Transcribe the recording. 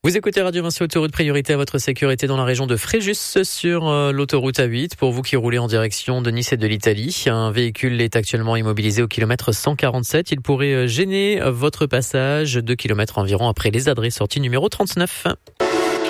Vous écoutez Radio Vinci Autoroute, priorité à votre sécurité dans la région de Fréjus sur l'autoroute A8. Pour vous qui roulez en direction de Nice et de l'Italie, un véhicule est actuellement immobilisé au kilomètre 147. Il pourrait gêner votre passage 2 kilomètres environ après les adresses sorties numéro 39.